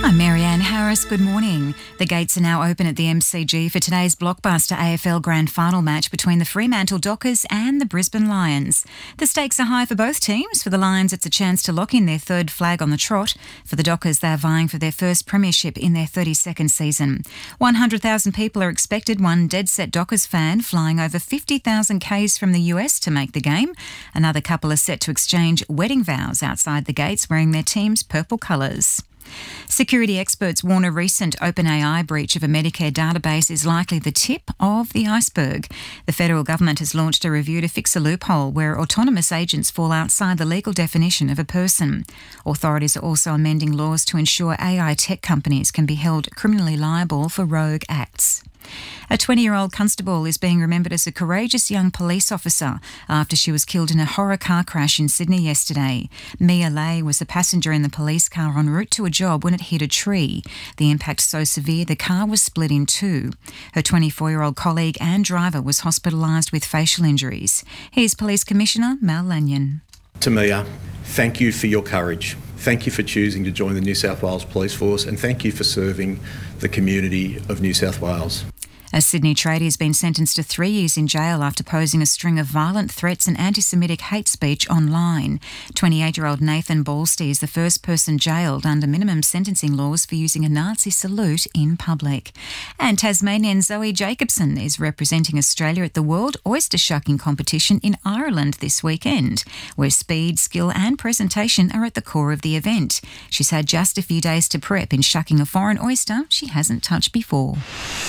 I'm Marianne Harris. Good morning. The gates are now open at the MCG for today's blockbuster AFL Grand Final match between the Fremantle Dockers and the Brisbane Lions. The stakes are high for both teams. For the Lions, it's a chance to lock in their third flag on the trot. For the Dockers, they're vying for their first premiership in their 32nd season. 100,000 people are expected, one dead-set Dockers fan flying over 50,000 k's from the US to make the game. Another couple are set to exchange wedding vows outside the gates wearing their team's purple colours. Security experts warn a recent OpenAI breach of a Medicare database is likely the tip of the iceberg. The federal government has launched a review to fix a loophole where autonomous agents fall outside the legal definition of a person. Authorities are also amending laws to ensure AI tech companies can be held criminally liable for rogue acts. A 20-year-old constable is being remembered as a courageous young police officer after she was killed in a horror car crash in Sydney yesterday. Mia Lay was a passenger in the police car en route to a job when it hit a tree. The impact so severe the car was split in two. Her 24-year-old colleague and driver was hospitalised with facial injuries. Here's Police Commissioner Mal Lanyon. To Mia, thank you for your courage. Thank you for choosing to join the New South Wales Police Force, and thank you for serving the community of New South Wales. A Sydney tradie has been sentenced to 3 years in jail after posing a string of violent threats and anti-Semitic hate speech online. 28-year-old Nathan Balsty is the first person jailed under minimum sentencing laws for using a Nazi salute in public. And Tasmanian Zoe Jacobson is representing Australia at the World Oyster Shucking Competition in Ireland this weekend, where speed, skill and presentation are at the core of the event. She's had just a few days to prep in shucking a foreign oyster she hasn't touched before.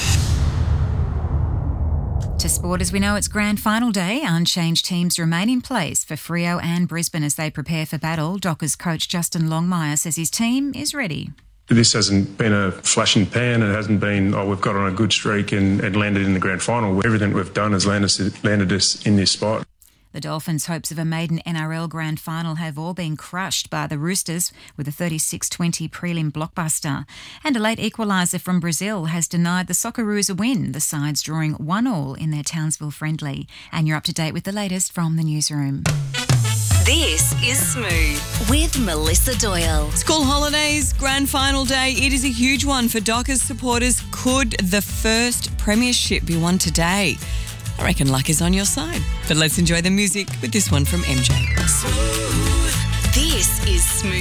To sport, as we know, it's grand final day. Unchanged teams remain in place for Freo and Brisbane as they prepare for battle. Dockers coach Justin Longmire says his team is ready. This hasn't been a flash in the pan. It hasn't been, we've got on a good streak and landed in the grand final. Everything we've done has landed us in this spot. The Dolphins' hopes of a maiden NRL grand final have all been crushed by the Roosters with a 36-20 prelim blockbuster. And a late equaliser from Brazil has denied the Socceroos a win, the sides drawing 1-1 in their Townsville friendly. And you're up to date with the latest from the newsroom. This is Smooth with Melissa Doyle. School holidays, grand final day. It is a huge one for Dockers supporters. Could the first premiership be won today? I reckon luck is on your side. But let's enjoy the music with this one from MJ. This is Smooth.